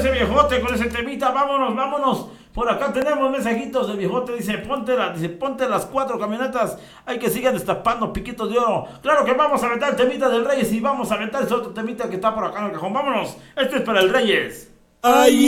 ese viejote con ese temita. Vámonos, vámonos. Por acá tenemos mensajitos del viejote. Dice, ponte las 4 camionetas. Hay que sigan destapando piquitos de oro. Claro que vamos a aventar el temita del Reyes y vamos a aventar ese otro temita que está por acá en el cajón. Vámonos. Este es para el Reyes. Ay.